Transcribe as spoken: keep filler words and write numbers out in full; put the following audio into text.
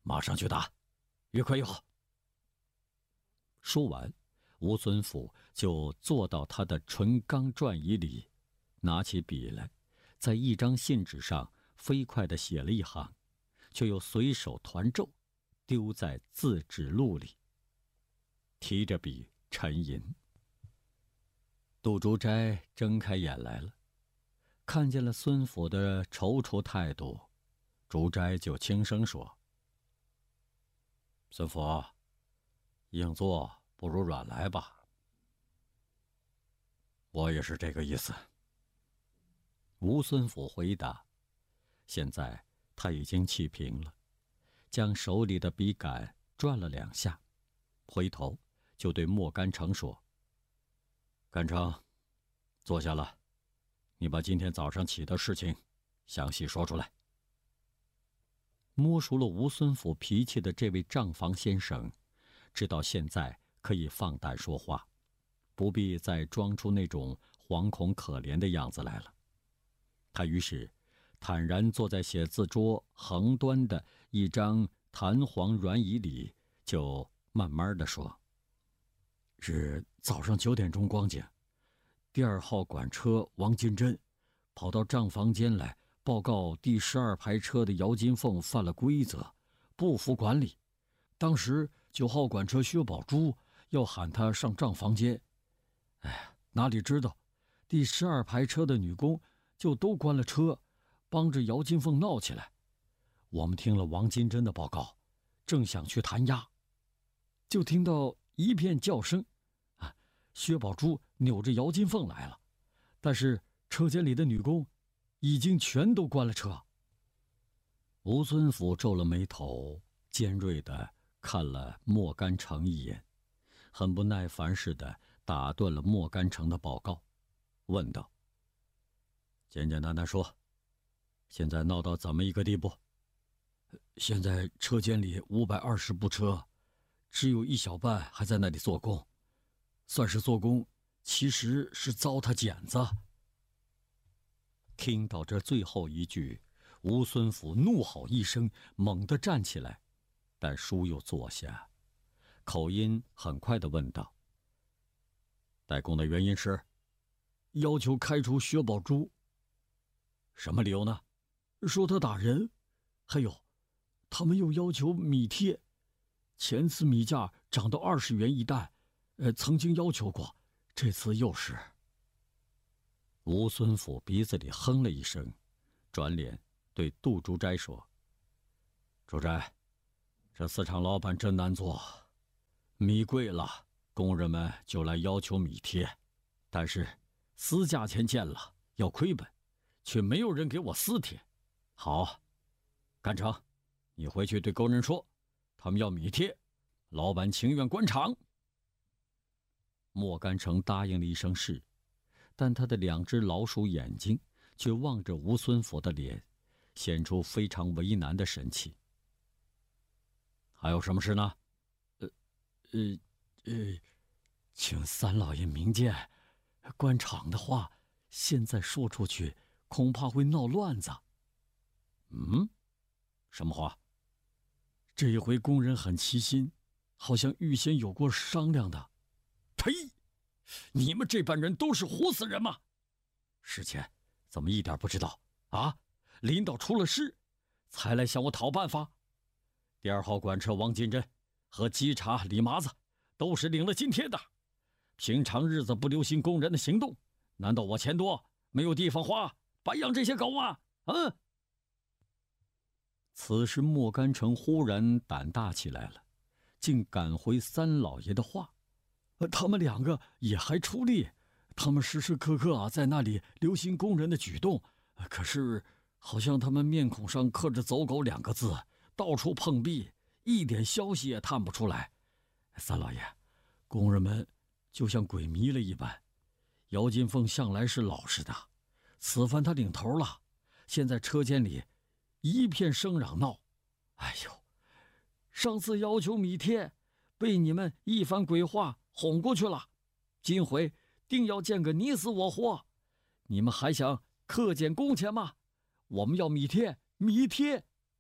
马上去打，越快越好。说完，吴孙府就坐到他的纯钢转椅里，拿起笔来，在一张信纸上飞快地写了一行，却又随手团皱，丢在字纸录里。提着笔沉吟。杜竹斋睁开眼来了，看见了孙府的踌躇态度，竹斋就轻声说：“孙府，硬做不如软来吧。”我也是这个意思。吴孙府回答。现在他已经气平了，将手里的笔杆转了两下，回头就对莫干成说：“干成，坐下了，你把今天早上起的事情详细说出来。”摸熟了吴孙府脾气的这位账房先生，知道现在可以放胆说话，不必再装出那种惶恐可怜的样子来了。他于是坦然坐在写字桌横端的一张弹簧软椅里，就慢慢地说：“是早上九点钟光景，第二号管车王金珍跑到账房间来报告第十二排车的姚金凤犯了规则，不服管理。当时九号管车薛宝珠要喊他上账房间，哎呀，哪里知道第十二排车的女工就都关了车，帮着姚金凤闹起来。我们听了王金珍的报告，正想去弹压，就听到一片叫声，啊，薛宝珠扭着姚金凤来了，但是车间里的女工已经全都关了车。”吴孙府皱了眉头，尖锐地看了莫干成一眼，很不耐烦似的打断了莫干成的报告，问道：“简简单单说，现在闹到怎么一个地步？”“现在车间里五百二十部车，只有一小半还在那里做工，算是做工，其实是糟蹋剪子。”听到这最后一句，吴孙府怒吼一声，猛地站起来，但书又坐下，口音很快地问道：“代工的原因是？”“要求开除薛宝珠。”“什么理由呢？”“说他打人，还有，他们又要求米贴，前次米价涨到二十元一担，呃，曾经要求过，这次又是。”吴孙府鼻子里哼了一声，转脸对杜竹斋说：“竹斋，这四厂老板真难做，米贵了，工人们就来要求米贴，但是私价钱见了要亏本，却没有人给我私贴。好，干成，你回去对工人说，他们要米贴，老板情愿关厂。”莫干成答应了一声是，但他的两只老鼠眼睛却望着吴孙府的脸，显出非常为难的神气。“还有什么事呢？”“呃，呃，呃，请三老爷明鉴，关厂的话，现在说出去，恐怕会闹乱子。”“嗯，什么话？”“这一回工人很齐心，好像预先有过商量的。”“呸！你们这班人都是活死人吗？事前怎么一点不知道啊？领导出了事，才来向我讨办法。第二号管车王金珍和稽查李麻子都是领了津贴的，平常日子不留心工人的行动，难道我钱多没有地方花，白养这些狗吗？嗯。”此时莫干成忽然胆大起来了，竟赶回三老爷的话：“他们两个也还出力，他们时时刻刻啊在那里留心工人的举动，可是好像他们面孔上刻着走狗两个字，到处碰壁，一点消息也探不出来。三老爷，工人们就像鬼迷了一般。姚金凤向来是老实的，此番他领头了，现在车间里一片声嚷闹。哎呦，上次要求米贴，被你们一番鬼话哄过去了，今回定要见个你死我活。你们还想克减工钱吗？我们要米贴，米贴。”